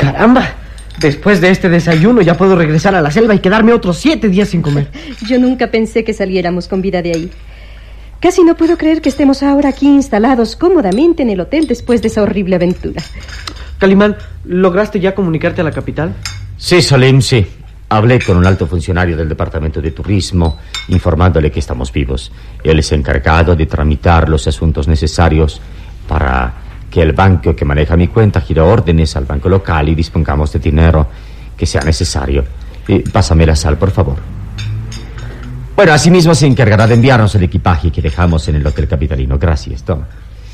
¡Caramba! Después de este desayuno ya puedo regresar a la selva y quedarme otros 7 días sin comer. Yo nunca pensé que saliéramos con vida de ahí. Casi no puedo creer que estemos ahora aquí instalados cómodamente en el hotel después de esa horrible aventura. Calimán, ¿lograste ya comunicarte a la capital? Sí, Salim, sí. Hablé con un alto funcionario del departamento de turismo, informándole que estamos vivos. Él es encargado de tramitar los asuntos necesarios para que el banco que maneja mi cuenta gire órdenes al banco local y dispongamos de dinero que sea necesario. Pásame la sal, por favor. Bueno, asimismo se encargará de enviarnos el equipaje que dejamos en el hotel capitalino. Gracias, toma.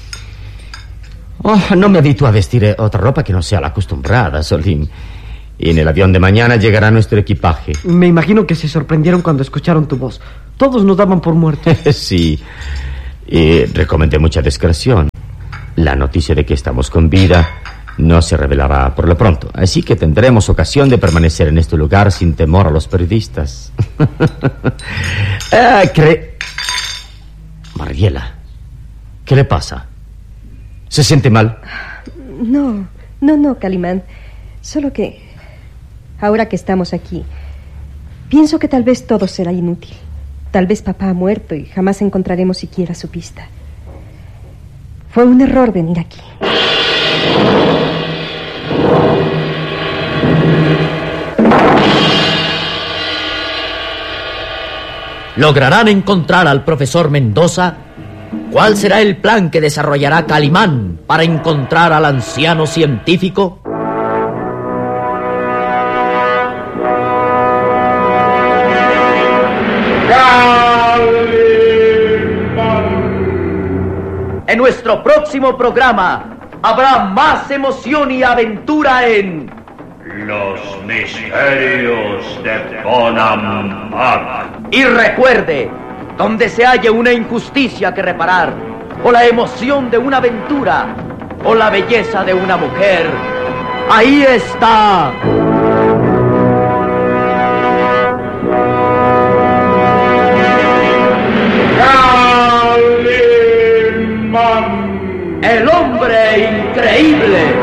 Oh, no me habitúo a vestir otra ropa que no sea la acostumbrada, Salim. Y en el avión de mañana llegará nuestro equipaje. Me imagino que se sorprendieron cuando escucharon tu voz. Todos nos daban por muertos. Sí. Y recomendé mucha discreción. La noticia de que estamos con vida no se revelará por lo pronto. Así que tendremos ocasión de permanecer en este lugar sin temor a los periodistas. Mariela, ¿qué le pasa? ¿Se siente mal? No, Calimán. Solo que ahora que estamos aquí, pienso que tal vez todo será inútil. Tal vez papá ha muerto y jamás encontraremos siquiera su pista. Fue un error venir aquí. ¿Lograrán encontrar al profesor Mendoza? ¿Cuál será el plan que desarrollará Calimán para encontrar al anciano científico? En nuestro próximo programa habrá más emoción y aventura en Los misterios de Bonampak. Y recuerde, donde se halla una injusticia que reparar, o la emoción de una aventura, o la belleza de una mujer, ahí está el hombre increíble.